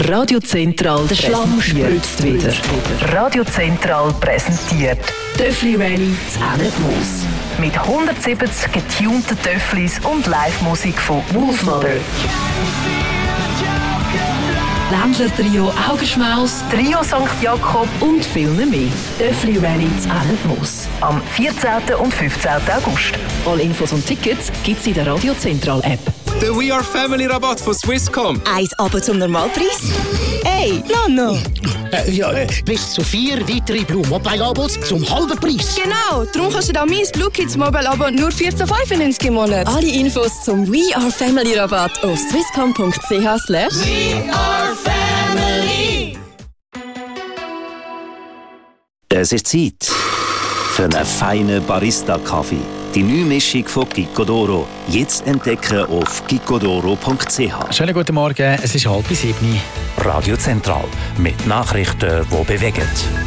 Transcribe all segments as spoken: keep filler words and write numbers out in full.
Radio Zentral, der Schlamm spritzt wieder. Radio Zentral präsentiert Töffli Rally Zähnemoos. Mit hundertsiebzig getunten Töfflis und Live-Musik von Wolfmother. Ländler-Trio Augenschmaus, Trio Sankt Jakob und viel mehr. Töffli Rally Zähnemoos. Am vierzehnten und fünfzehnten August. Alle Infos und Tickets gibt's in der Radio Zentral App. Der We Are Family Rabatt von Swisscom. Eins aber zum Normalpreis? Hey, Nano! Äh, ja, äh, bis zu vier weitere Blue Mobile Abos zum halben Preis. Genau, darum kannst du da mein Blue Kids Mobile Abo nur vierzehn fünfundneunzig im Monat. Alle Infos zum We Are Family Rabatt auf swisscom punkt c h slash We Are Family. Es ist Zeit für einen feinen Barista-Kaffee. Die neue Mischung von Gicodoro. Jetzt entdecken auf gicodoro punkt c h. Schönen guten Morgen, es ist halb sieben. Radio Zentral mit Nachrichten, die bewegen.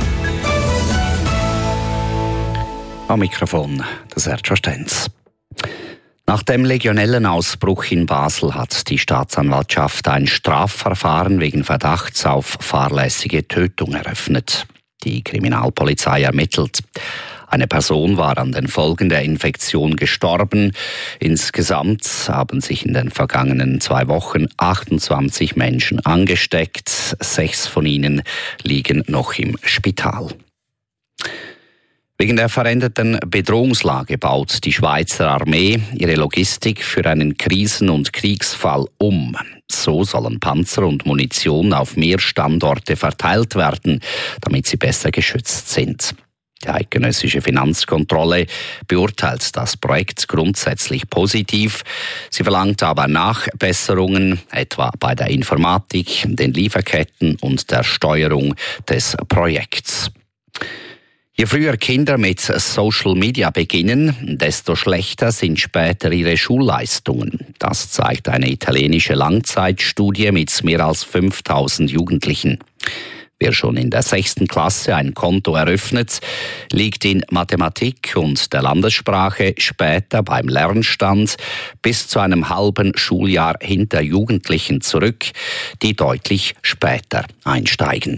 Am Mikrofon, das Sergio Stenz. Nach dem Legionellenausbruch in Basel hat die Staatsanwaltschaft ein Strafverfahren wegen Verdachts auf fahrlässige Tötung eröffnet. Die Kriminalpolizei ermittelt. Eine Person war an den Folgen der Infektion gestorben. Insgesamt haben sich in den vergangenen zwei Wochen achtundzwanzig Menschen angesteckt. Sechs von ihnen liegen noch im Spital. Wegen der veränderten Bedrohungslage baut die Schweizer Armee ihre Logistik für einen Krisen- und Kriegsfall um. So sollen Panzer und Munition auf mehr Standorte verteilt werden, damit sie besser geschützt sind. Die eidgenössische Finanzkontrolle beurteilt das Projekt grundsätzlich positiv. Sie verlangt aber Nachbesserungen, etwa bei der Informatik, den Lieferketten und der Steuerung des Projekts. Je früher Kinder mit Social Media beginnen, desto schlechter sind später ihre Schulleistungen. Das zeigt eine italienische Langzeitstudie mit mehr als fünftausend Jugendlichen. Wer schon in der sechsten Klasse ein Konto eröffnet, liegt in Mathematik und der Landessprache später beim Lernstand bis zu einem halben Schuljahr hinter Jugendlichen zurück, die deutlich später einsteigen.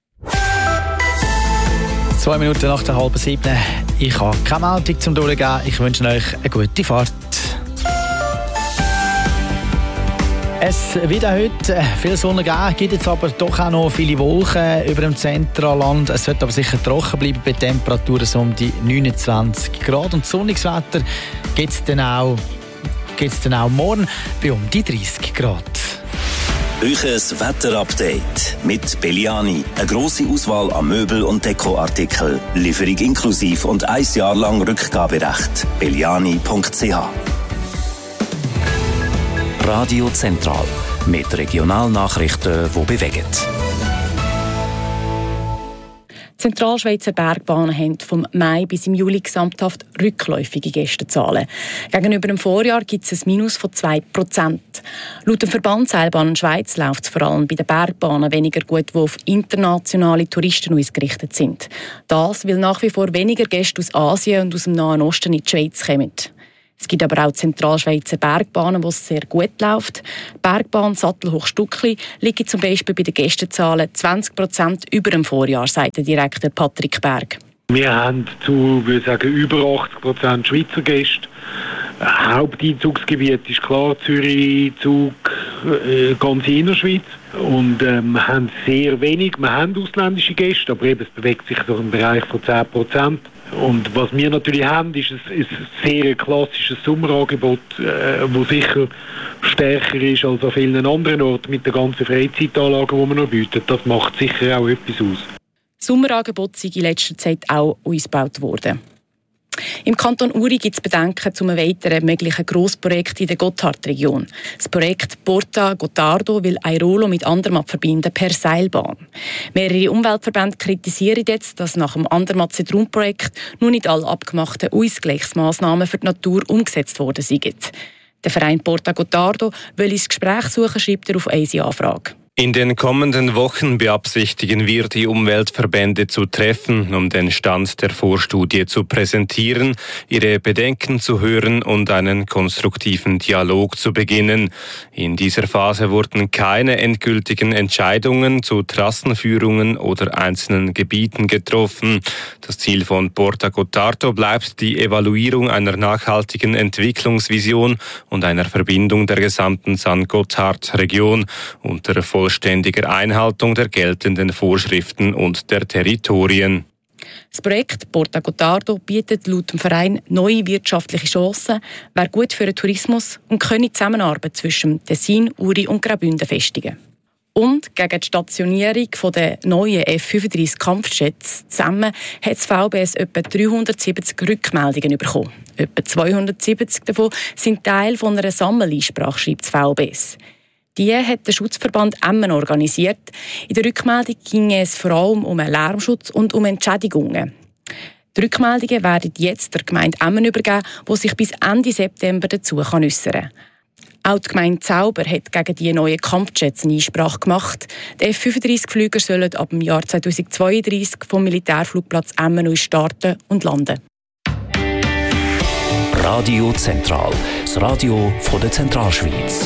Zwei Minuten nach der halben sieben. Ich habe keine Meldung zum Durchgehen. Ich wünsche euch eine gute Fahrt. Es wird auch heute viel Sonne geben, gibt jetzt aber doch auch noch viele Wolken über dem Zentralland. Es wird aber sicher trocken bleiben bei Temperaturen so um die neunundzwanzig Grad. Und sonniges Wetter gibt es dann, dann auch morgen bei um die dreißig Grad. Euches Wetterupdate mit Belliani. Eine grosse Auswahl an Möbel- und Dekoartikeln. Lieferung inklusiv und ein Jahr lang Rückgaberecht. belliani punkt c h. Radio Zentral mit Regionalnachrichten, die bewegen. Die Zentralschweizer Bergbahnen haben vom Mai bis im Juli gesamthaft rückläufige Gästezahlen. Gegenüber dem Vorjahr gibt es ein Minus von zwei Prozent. Laut dem Verband Seilbahnen Schweiz läuft es vor allem bei den Bergbahnen weniger gut, die auf internationale Touristen ausgerichtet sind. Das, weil nach wie vor weniger Gäste aus Asien und aus dem Nahen Osten in die Schweiz kommen. Es gibt aber auch Zentralschweizer Bergbahnen, wo es sehr gut läuft. Die Bergbahn Sattelhoch-Stuckli liegt zum Beispiel bei den Gästezahlen zwanzig Prozent über dem Vorjahr, sagt der Direktor Patrick Berg. Wir haben zu, würde ich sagen, über achtzig Prozent Schweizer Gäste. Haupteinzugsgebiet ist klar Zürich, Zug, äh, ganz Innerschweiz. Und ähm, wir haben sehr wenig, wir haben ausländische Gäste, aber eben, es bewegt sich so im Bereich von zehn Prozent. Und was wir natürlich haben, ist ein, ist ein sehr klassisches Sommerangebot, äh, das sicher stärker ist als an vielen anderen Orten mit den ganzen Freizeitanlagen, die wir noch bieten. Das macht sicher auch etwas aus. Das Sommerangebot sei in letzter Zeit auch ausgebaut worden. Im Kanton Uri gibt es Bedenken zu einem weiteren möglichen Grossprojekt in der Gotthardregion. Das Projekt Porta Gottardo will Airolo mit Andermatt verbinden per Seilbahn. Mehrere Umweltverbände kritisieren jetzt, dass nach dem Andermatt-Zentrum-Projekt nur nicht alle abgemachten Ausgleichsmaßnahmen für die Natur umgesetzt worden sind. Der Verein Porta Gottardo will ins Gespräch suchen, schreibt er auf unsere Anfrage. In den kommenden Wochen beabsichtigen wir, die Umweltverbände zu treffen, um den Stand der Vorstudie zu präsentieren, ihre Bedenken zu hören und einen konstruktiven Dialog zu beginnen. In dieser Phase wurden keine endgültigen Entscheidungen zu Trassenführungen oder einzelnen Gebieten getroffen. Das Ziel von Porta Gottardo bleibt die Evaluierung einer nachhaltigen Entwicklungsvision und einer Verbindung der gesamten San Gotthard-Region unter vollständiger Einhaltung der geltenden Vorschriften und der Territorien. Das Projekt Porta Gottardo bietet laut dem Verein neue wirtschaftliche Chancen, wäre gut für den Tourismus und könne die Zusammenarbeit zwischen Tessin, Uri und Graubünden festigen. Und gegen die Stationierung der neuen F fünfunddreißig Kampfjets zusammen hat das V B S etwa dreihundertsiebzig Rückmeldungen bekommen. Etwa zweihundertsiebzig davon sind Teil von einer Sammeleinsprache, schreibt das V B S. Die hat der Schutzverband Emmen organisiert. In der Rückmeldung ging es vor allem um einen Lärmschutz und um Entschädigungen. Die Rückmeldungen werden jetzt der Gemeinde Emmen übergeben, die sich bis Ende September dazu äußern kann. Auch die Gemeinde Zauber hat gegen die neuen Kampfjets eine Einsprache gemacht. Die F fünfunddreißig-Flüger sollen ab dem Jahr zweitausendzweiunddreißig vom Militärflugplatz Emmen neu starten und landen. Radio Zentral, das Radio von der Zentralschweiz.